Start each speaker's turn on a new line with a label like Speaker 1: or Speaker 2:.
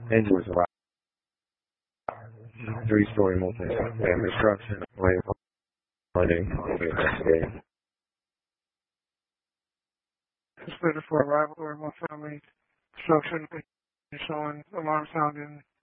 Speaker 1: Engine was arrived. 3-story multi-family structure. Monday.
Speaker 2: Suspended for arrival or multi-family construction showing alarm sounding